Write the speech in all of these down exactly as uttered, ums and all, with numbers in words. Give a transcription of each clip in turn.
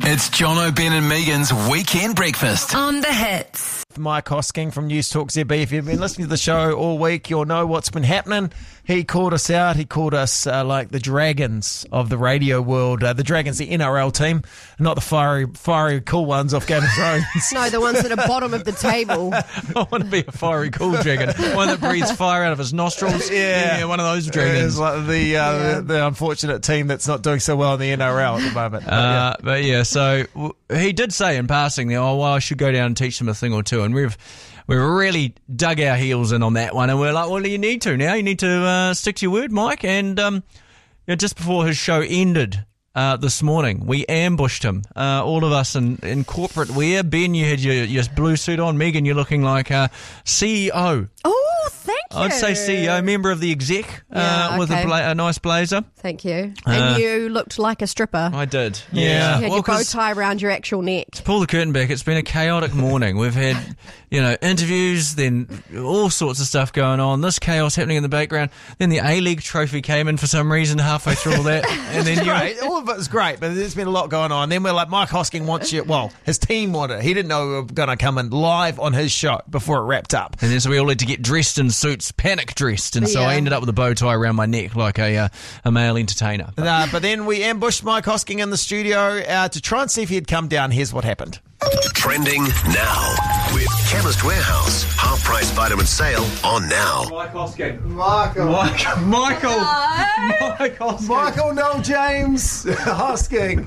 It's Jono, Ben and Megan's Weekend Breakfast. On the Hits. Mike Hosking from News Talk Z B. If you've been listening to the show all week, you'll know what's been happening. He called us out. He called us uh, like the dragons of the radio world. Uh, the dragons, the N R L team, not the fiery, fiery, cool ones off Game of Thrones. No, the ones that are bottom of the table. I want to be a fiery, cool dragon. One that breathes fire out of his nostrils. Yeah, yeah one of those dragons. It's like the, uh, Yeah. the the unfortunate team that's not doing so well in the N R L at the moment. But, yeah. Uh, but yeah, so w- he did say in passing, oh, well, I should go down and teach them a thing or two. And we've we've really dug our heels in on that one. And we're like, well, you need to now. You need to uh, stick to your word, Mike. And um, you know, just before his show ended uh, this morning, we ambushed him, uh, all of us in, in corporate wear. Ben, you had your, your blue suit on. Megan, you're looking like a C E O. Oh, thank you. I'd say C E O, member of the exec, Yeah, uh, with okay. a, bla- a nice blazer. Thank you. Uh, And you looked like a stripper. I did. You Yeah. had Well, your bow 'cause- tie around your actual neck. pull the curtain back. It's been a chaotic morning. We've had, you know, interviews, then all sorts of stuff going on. This chaos happening in the background. Then the A-League trophy came in for some reason halfway through all that. And then you Great. All of it was great, but there's been a lot going on. Then we're like, Mike Hosking wants you. Well, his team wanted it. He didn't know we were going to come in live on his show before it wrapped up. And then so we all had to get dressed in suits, panic dressed. And so Yeah. I ended up with a bow tie around my neck like a uh, a male entertainer. Uh, but then we ambushed Mike Hosking in the studio uh, to try and see if he'd come down. Here's what happened. Trending now with Chemist Warehouse. Half price vitamin sale on now. Mike Hosking. Michael. Mike, Michael. Mike Hosking. Michael Noel James Hosking.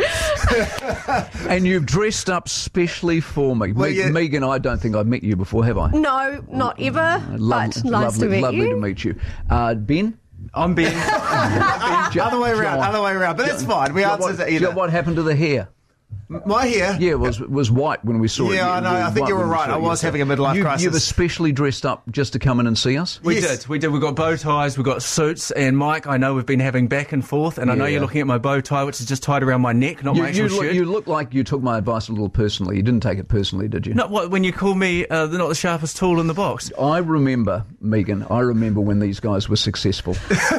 And you've dressed up specially for me. Well, Me- yeah. Megan, I don't think I've met you before, have I? No, not ever. Lov- but nice lovely, to meet lovely you. to meet you. Uh, Ben? I'm Ben. Other way around, John. other way around. But it's fine. We John, answered what, it either. John, what happened to the hair? My hair. Yeah, it was was white when we saw it. Yeah, I know. I think White you were when we right. saw I it, was yes. having a midlife you, crisis. You've especially dressed up just to come in and see us? We Yes. did, we did. We've got bow ties, we've got suits, and Mike, I know we've been having back and forth, and I know Yeah. you're looking at my bow tie, which is just tied around my neck, not You, my actual you, look, shirt. you look like you took my advice a little personally. You didn't take it personally, did you? Not what when you call me uh, the not the sharpest tool in the box. I remember, Megan, I remember when these guys were successful.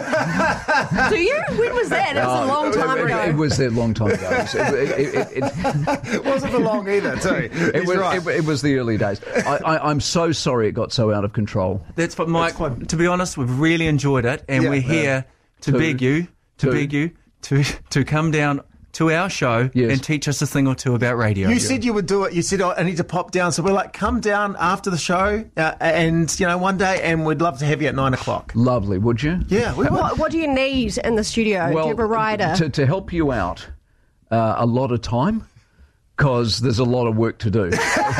Do you? When was that? It was a long time it, ago. It, it was a long time ago. It, was- it, it, it, it, It wasn't for long either, too. It He's was, right. it, it was the early days. I, I, I'm so sorry it got so out of control. That's what Mike. To be honest, we've really enjoyed it, and Yeah. we're here to To- beg you, to to- beg you, to to come down to our show Yes. and teach us a thing or two about radio. You said you would do it. You said, oh, I need to pop down. So we're like, come down after the show uh, and, you know, one day, and we'd love to have you at nine o'clock. Lovely, would you? Yeah, we would. What, what do you need in the studio? do you have a rider? To, to help you out, uh, a lot of time, because there's a lot of work to do.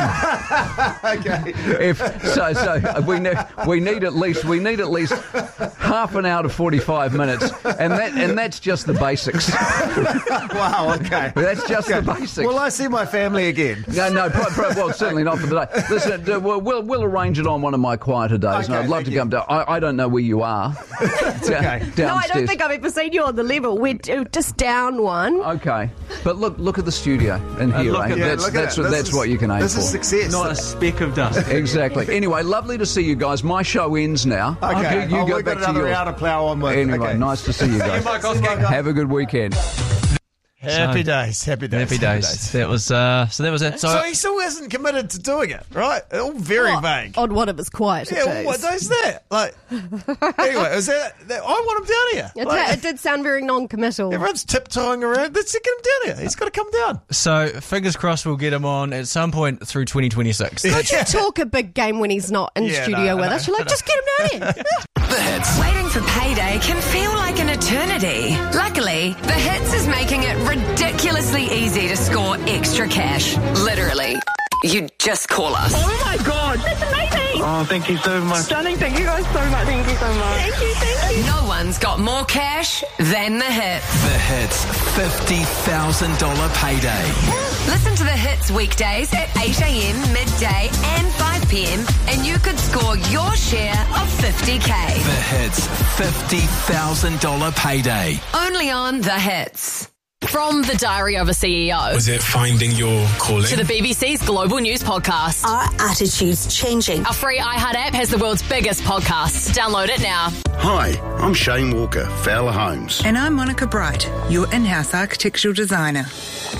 Okay. If so, so we need we need at least we need at least half an hour to forty-five minutes, and that and that's just the basics. Wow, okay. That's just Okay. the basics. Will I see my family again? No, no, pro, pro, well, certainly not for the day. Listen, uh, we'll, we'll we'll arrange it on one of my quieter days, and Okay, I'd love thank to you. come down. I, I don't know where you are. It's okay. no, I don't think I've ever seen you on the level. We're uh, just down one. Okay, but look, look at the studio and here, look eh? at- Yeah, that's look at that's it. what This that's is- what you can aim This for. is success. Not a speck of dust. Exactly. Anyway, lovely to see you guys. My show ends now. Okay. You, you oh, go we've back got to another yours. hour to plough on with. Anyway, okay. nice to see you guys. Mike Hosking. Have a good weekend. Happy So- days. Happy days. Happy days. That was uh, so. That was it. So, So he still hasn't committed to doing it, right? All very What? vague. On one of his quieter Yeah, well, days. what day's that? Like, anyway, is that, that? I want him down here. It, Like, it did sound very non-committal. everyone's tiptoeing around. Let's get him down here. He's got to come down. so fingers crossed we'll get him on at some point through twenty twenty-six. Don't you talk a big game when he's not in Yeah, studio no, with no, us? You're like, just get him down here. The hits. Waiting for payday can feel like an eternity. Luckily, The Hits is making it ridiculously easy to score extra cash. Literally. You just call us. Oh my god, that's amazing! Oh, thank you so much. Stunning, thank you guys so much. Thank you so much. Thank you, thank you. No one's got more cash than The Hits. The Hits fifty thousand dollars payday. Listen to The Hits weekdays at eight a.m, midday and five p.m. and you could score your share of fifty K. The Hits fifty thousand dollars payday. Only on The Hits. From the Diary of a C E O Was it finding your calling? to the B B C's Global News Podcast. Our attitude's changing. Our free iHeart app has the world's biggest podcasts. Download it now. Hi, I'm Shane Walker, Fowler Homes. And I'm Monica Bright, your in-house architectural designer.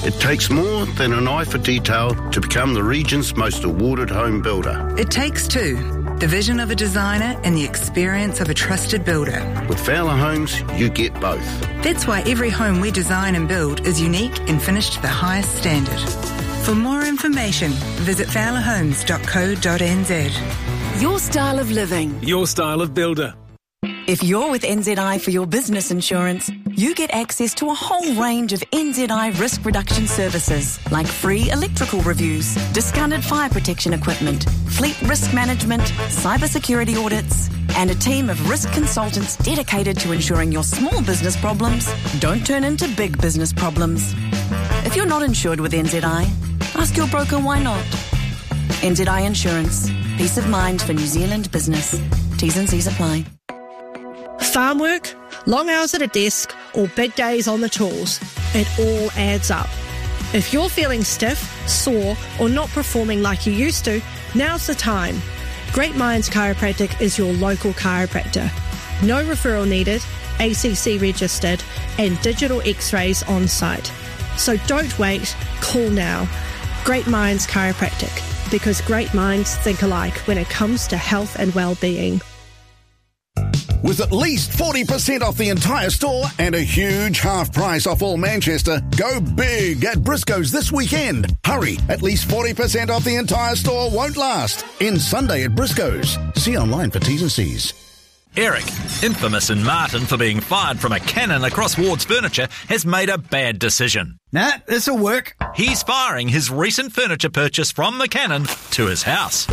It takes more than an eye for detail to become the region's most awarded home builder. It takes two. The vision of a designer and the experience of a trusted builder. With Fowler Homes, you get both. That's why every home we design and build is unique and finished to the highest standard. For more information, visit fowler homes dot co dot n z. Your style of living. Your style of builder. If you're with N Z I for your business insurance, you get access to a whole range of N Z I risk reduction services like free electrical reviews, discounted fire protection equipment, fleet risk management, cybersecurity audits, and a team of risk consultants dedicated to ensuring your small business problems don't turn into big business problems. If you're not insured with N Z I, ask your broker why not. N Z I Insurance. Peace of mind for New Zealand business. T's and C's apply. Farm work, long hours at a desk, or big days on the tools, it all adds up. If you're feeling stiff, sore, or not performing like you used to, now's the time. Great Minds Chiropractic is your local chiropractor. No referral needed, A C C registered, and digital x-rays on site. So don't wait, call now. Great Minds Chiropractic, because great minds think alike when it comes to health and well-being. With at least forty percent off the entire store and a huge half price off all Manchester, go big at Briscoe's this weekend. Hurry, at least forty percent off the entire store won't last. End Sunday at Briscoe's. See online for T's and C's. Eric, infamous in Martin for being fired from a cannon across Ward's Furniture, has made a bad decision. Nah, this'll work. He's firing his recent furniture purchase from the cannon to his house.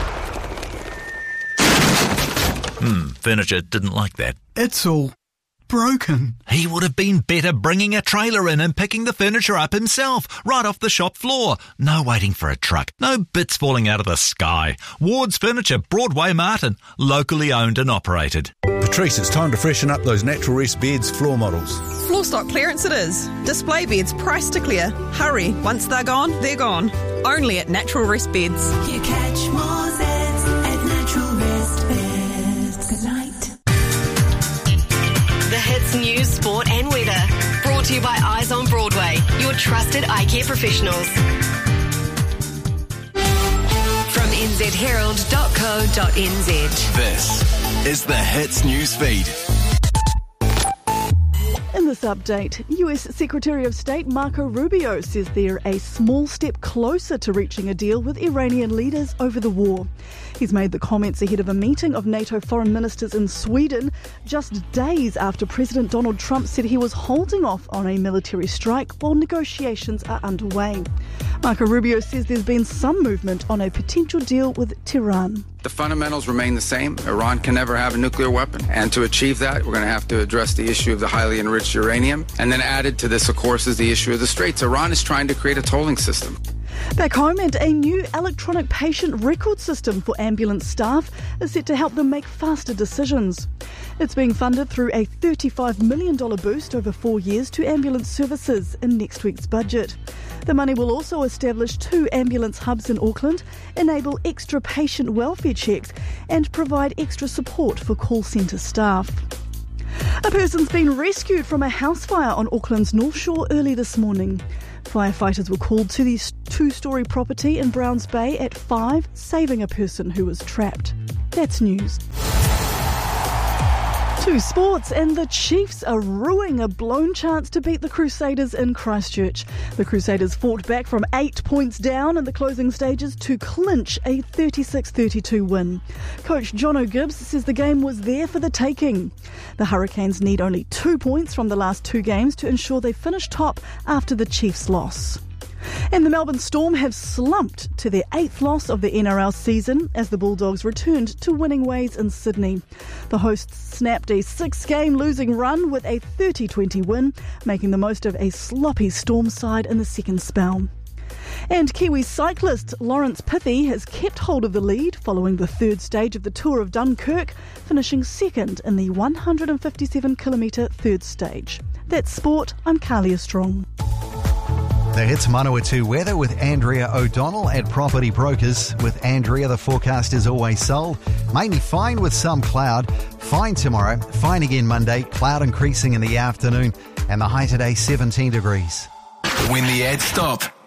Hmm, furniture didn't like that. It's all broken. He would have been better bringing a trailer in and picking the furniture up himself, right off the shop floor. No waiting for a truck. No bits falling out of the sky. Ward's Furniture, Broadway, Martin. Locally owned and operated. Patrice, it's time to freshen up those Natural Rest Beds floor models. Floor stock clearance it is. Display beds priced to clear. Hurry, once they're gone, they're gone. Only at Natural Rest Beds. You catch more zeds at Natural Rest Beds. Good night. The hits, news, sport and weather. Brought to you by Eyes on Broadway, your trusted eye care professionals. From n z herald dot co dot n z. This is the Hits News Feed. In this update, U S Secretary of State Marco Rubio says they're a small step closer to reaching a deal with Iranian leaders over the war. He's made the comments ahead of a meeting of NATO foreign ministers in Sweden, just days after President Donald Trump said he was holding off on a military strike while negotiations are underway. Marco Rubio says there's been some movement on a potential deal with Tehran. The fundamentals remain the same. Iran can never have a nuclear weapon. And to achieve that, we're going to have to address the issue of the highly enriched uranium. And then added to this, of course, is the issue of the Straits. Iran is trying to create a tolling system. Back home, and a new electronic patient record system for ambulance staff is set to help them make faster decisions. It's being funded through a thirty-five million dollars boost over four years to ambulance services in next week's budget. The money will also establish two ambulance hubs in Auckland, enable extra patient welfare checks and provide extra support for call centre staff. A person's been rescued from a house fire on Auckland's North Shore early this morning. Firefighters were called to the two-storey property in Browns Bay at five, saving a person who was trapped. That's news. To sports, and the Chiefs are ruining a blown chance to beat the Crusaders in Christchurch. The Crusaders fought back from eight points down in the closing stages to clinch a thirty-six thirty-two win. Coach John O'Gibbs says the game was there for the taking. The Hurricanes need only two points from the last two games to ensure they finish top after the Chiefs' loss. And the Melbourne Storm have slumped to their eighth loss of the N R L season as the Bulldogs returned to winning ways in Sydney. The hosts snapped a six-game losing run with a thirty twenty win, making the most of a sloppy Storm side in the second spell. And Kiwi cyclist Lawrence Pithy has kept hold of the lead following the third stage of the Tour of Dunkirk, finishing second in the one hundred fifty-seven kilometre third stage. That's sport. I'm Carlia Strong. The Hits Manawatu weather with Andrea O'Donnell at Property Brokers. With Andrea, the forecast is always sold. Mainly fine with some cloud. Fine tomorrow. Fine again Monday. Cloud increasing in the afternoon. And the high today, seventeen degrees. When the ads stop,